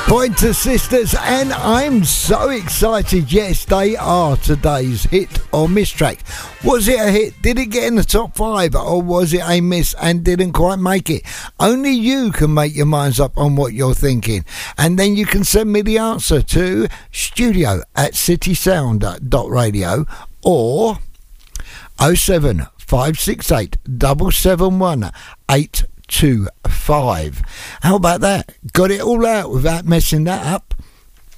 Pointer Sisters, and I'm so excited. Yes, they are today's hit or miss track. Was it a hit? Did it get in the top 5, or was it a miss and didn't quite make it? Only you can make your minds up on what you're thinking, and then you can send me the answer to studio@citysound.radio or 07568 771 825. How about that? Got it all out without messing that up.